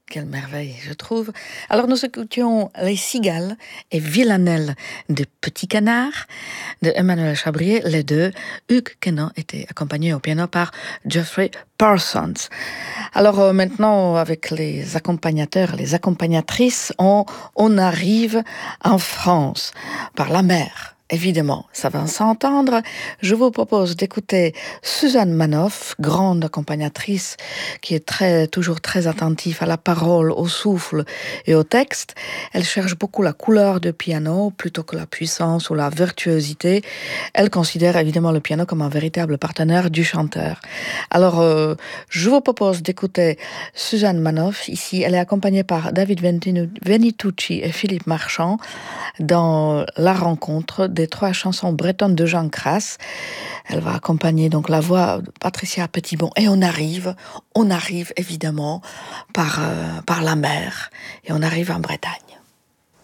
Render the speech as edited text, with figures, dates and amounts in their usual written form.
Quelle merveille, je trouve. Alors nous écoutions Les Cigales et Villanelle de Petit Canard de Emmanuel Chabrier, les deux. Hugues Quenon était accompagné au piano par Geoffrey Parsons. Alors maintenant, avec les accompagnateurs, les accompagnatrices, on arrive en France par la mer. Évidemment, ça va s'entendre. Je vous propose d'écouter Suzanne Manoff, grande accompagnatrice qui est toujours très attentive à la parole, au souffle et au texte. Elle cherche beaucoup la couleur du piano plutôt que la puissance ou la virtuosité. Elle considère évidemment le piano comme un véritable partenaire du chanteur. Alors, je vous propose d'écouter Suzanne Manoff. Ici, elle est accompagnée par David Venitucci et Philippe Marchand dans la rencontre des 3 chansons bretonnes de Jean Crass. Elle va accompagner donc la voix de Patricia Petitbon et on arrive évidemment par la mer et on arrive en Bretagne.